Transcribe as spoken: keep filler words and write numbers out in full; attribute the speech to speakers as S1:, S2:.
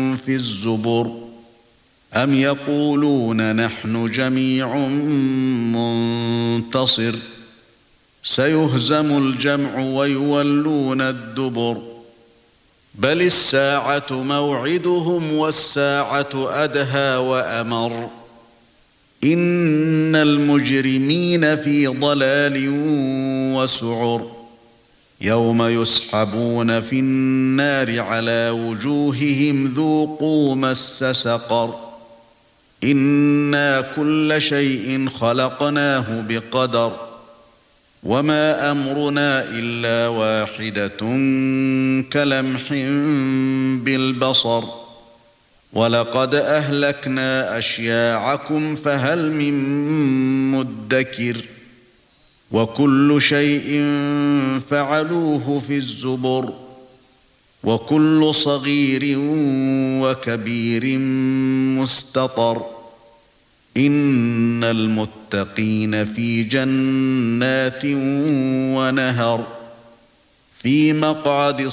S1: في الزبر أم يقولون نحن جميع منتصر سيهزم الجمع ويولون الدبر بل الساعة موعدهم والساعة أدهى وأمر إن المجرمين في ضلال وسعر يوم يسحبون في النار على وجوههم ذوقوا مس سقر إنا كل شيء خلقناه بقدر وما أمرنا إلا واحدة كلمح بالبصر ولقد أهلكنا أشياعكم فهل من مدكر وكل شيء فعلوه في الزبر وكل صغير وكبير مستطر إن المتقين في جنات ونهر في مقعد